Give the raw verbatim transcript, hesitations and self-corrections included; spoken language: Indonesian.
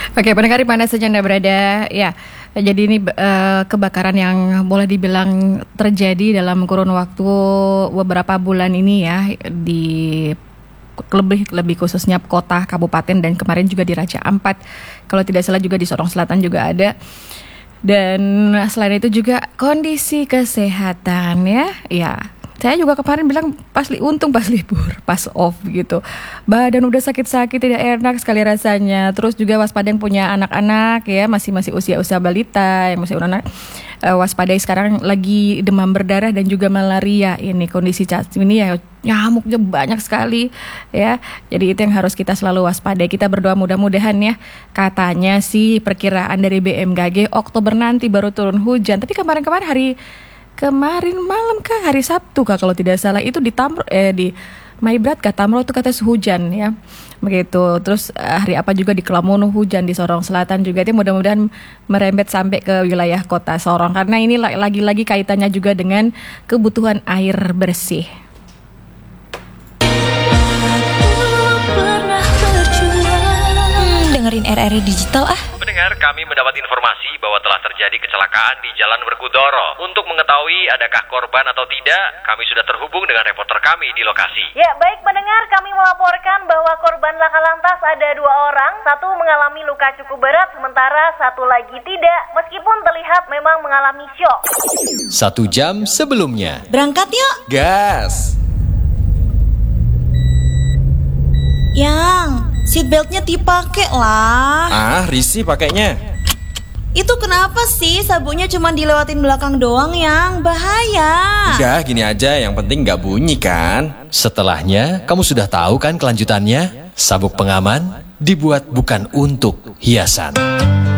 Oke, pendengar di mana saja Anda berada, ya. Jadi ini uh, kebakaran yang boleh dibilang terjadi dalam kurun waktu beberapa bulan ini ya di lebih lebih khususnya kota, kabupaten, dan kemarin juga di Raja Ampat. Kalau tidak salah juga di Sorong Selatan juga ada. Dan selain itu juga kondisi kesehatan ya, ya. Saya juga kemarin bilang pas li, untung pas libur, pas off gitu. Badan udah sakit-sakit, tidak enak sekali rasanya. Terus juga waspada yang punya anak-anak ya, masih masih usia-usia balita, yang masih anak uh, waspadai sekarang lagi demam berdarah dan juga malaria. Ini kondisi ini ya, nyamuknya banyak sekali ya. Jadi itu yang harus kita selalu waspadai. Kita berdoa mudah-mudahan ya. Katanya sih perkiraan dari B M K G Oktober nanti baru turun hujan. Tapi kemarin-kemarin hari Kemarin malam kah, hari Sabtu kah kalau tidak salah, itu di Tamro, eh di Maibrat kah, Tamro itu kata hujan ya, begitu. Terus hari apa juga di Kelamono hujan, di Sorong Selatan juga. Itu mudah-mudahan merembet sampai ke wilayah kota Sorong, karena ini lagi-lagi kaitannya juga dengan kebutuhan air bersih. Hmm, dengerin R R I Digital ah. Pendengar, kami mendapat informasi bahwa telah terjadi kecelakaan di Jalan Werkudara. Untuk mengetahui adakah korban atau tidak, kami sudah terhubung dengan reporter kami di lokasi. Ya, baik pendengar, kami melaporkan bahwa korban laka lantas ada dua orang. Satu mengalami luka cukup berat, sementara satu lagi tidak, meskipun terlihat memang mengalami syok. Satu jam sebelumnya. Berangkat yuk. Gas. Yang, seatbeltnya dipakai lah. Ah, risih pakainya. Itu kenapa sih sabuknya cuma dilewatin belakang doang, Yang? Bahaya. Udah gini aja, yang penting gak bunyi kan. Setelahnya, kamu sudah tahu kan kelanjutannya? Sabuk pengaman dibuat bukan untuk hiasan.